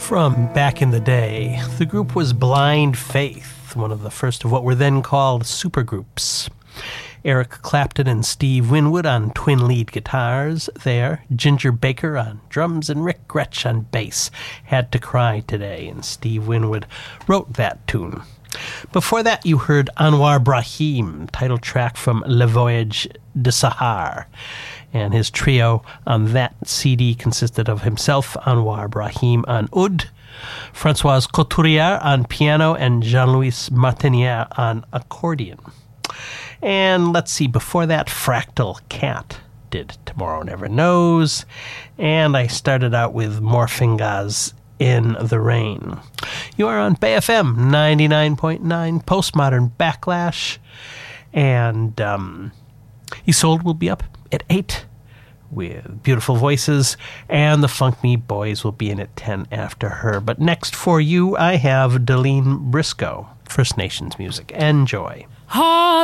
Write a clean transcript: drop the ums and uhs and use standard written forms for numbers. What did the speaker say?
From back in the day, the group was Blind Faith, one of the first of what were then called supergroups. Eric Clapton and Steve Winwood on twin lead guitars there, Ginger Baker on drums, and Rick Gretsch on bass. Had to Cry Today, and Steve Winwood wrote that tune. Before that, you heard Anwar Brahim, title track from Le Voyage de Sahar. And his trio on that CD consisted of himself, Anwar Brahim on oud, Françoise Couturier on piano, and Jean-Louis Martiniere on accordion. And let's see, before that, Fractal Cat did Tomorrow Never Knows. And I started out with Morphingaz In the Rain. You are on BayFM 99.9 Postmodern Backlash. And Isolde will be up at 8 with beautiful voices, and the Funk Me Boys will be in at 10 after her. But next for you, I have Delene Briscoe, First Nations music. Enjoy. Heart